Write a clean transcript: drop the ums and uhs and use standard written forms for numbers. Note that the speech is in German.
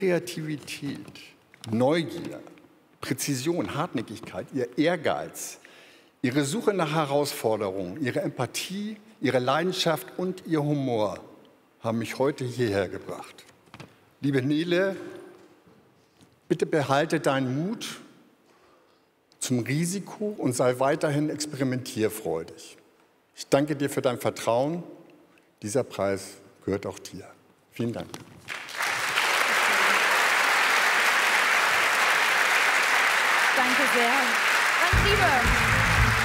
Kreativität, Neugier, Präzision, Hartnäckigkeit, ihr Ehrgeiz, ihre Suche nach Herausforderungen, ihre Empathie, ihre Leidenschaft und ihr Humor haben mich heute hierher gebracht. Liebe Nele, bitte behalte deinen Mut zum Risiko und sei weiterhin experimentierfreudig. Ich danke dir für dein Vertrauen. Dieser Preis gehört auch dir. Vielen Dank. Danke sehr. Ganz liebe.